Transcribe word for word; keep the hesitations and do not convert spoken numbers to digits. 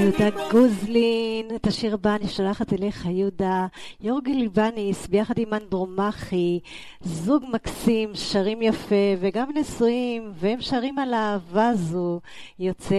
יהודה גוזלין, את השיר הבא אני שולחת אליך יהודה. יורגי ליבניס ביחד עם אנדרומחי, זוג מקסים, שרים יפה וגם נשואים, והם שרים על האהבה הזו. יוצא